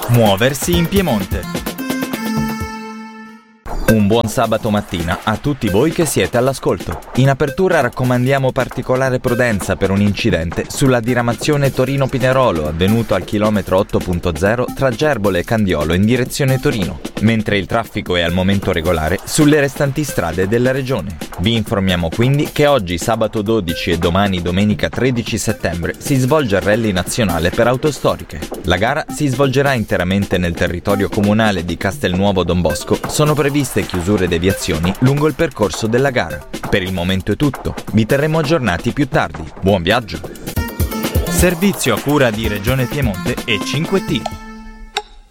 Muoversi in Piemonte. Un buon sabato mattina a tutti voi che siete all'ascolto. In apertura raccomandiamo particolare prudenza per un incidente sulla diramazione Torino-Pinerolo avvenuto al chilometro 8.0 tra Gerbole e Candiolo in direzione Torino, mentre il traffico è al momento regolare sulle restanti strade della regione. Vi informiamo quindi che oggi sabato 12 e domani domenica 13 settembre si svolge il rally nazionale per auto storiche. La gara si svolgerà interamente nel territorio comunale di Castelnuovo Don Bosco. Sono previste chiusure e deviazioni lungo il percorso della gara. Per il momento è tutto, vi terremo aggiornati più tardi. Buon viaggio! Servizio a cura di Regione Piemonte e 5T.